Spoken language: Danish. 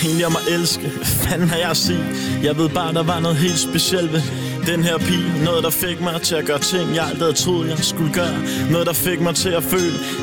egentlig om at elske. Hvad fanden har jeg at sige? Jeg ved bare, der var noget helt specielt ved den her pige. Noget, der fik mig til at gøre ting, jeg aldrig havde troet, jeg skulle gøre. Noget, der fik mig til at føle,